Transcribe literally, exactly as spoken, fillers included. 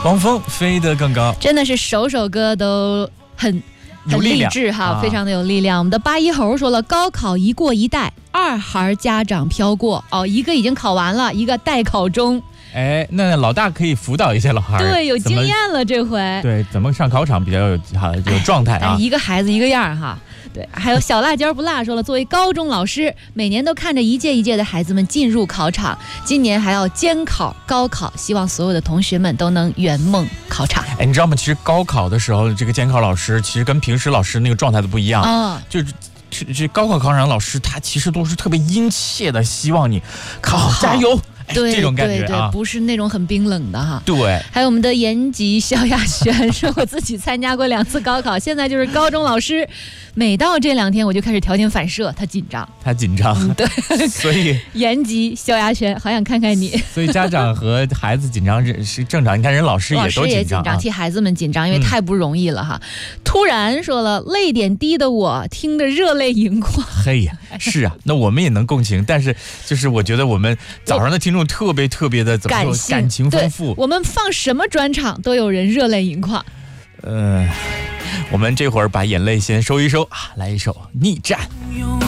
汪峰飞得更高， 真的是首首歌都很很励志哈、啊，非常的有力量。我们的八一猴说了，高考一过一代，二孩家长飘过哦，一个已经考完了，一个待考中。 哎，那老大可以辅导一下老孩， 对，有经验了这回。 对，怎么上考场比较有好有状态啊？ 一个孩子一个样哈。对，还有小辣椒不辣说了，作为高中老师，每年都看着一届一届的孩子们进入考场，今年还要监考、高考，希望所有的同学们都能圆梦考场。 哎，你知道吗？其实高考的时候，这个监考老师其实跟平时老师那个状态都不一样啊，就是。这这高考考场老师他其实都是特别殷切的希望你考好，加油，哎、 对这种感觉啊， 对对，不是那种很冰冷的哈。 对， 还有我们的延吉萧亚轩说，我自己参加过两次高考，现在就是高中老师，每到这两天我就开始条件反射，他紧张， 他紧张， 嗯、对， 所以延吉萧亚轩，好想看看你。 所以家长和孩子紧张是正常，你看人老师也都紧张、啊， 老师也紧张，替孩子们紧张，因为太不容易了哈。嗯、突然说了，泪点低的我听着热泪盈眶。 嘿呀，是啊，那我们也能共情，但是就是我觉得我们早上的听众特别特别的怎么说，感情丰富， 我们放什么专场都有人热泪盈眶。 呃，我们这会儿把眼泪先收一收啊，来一首《逆战》。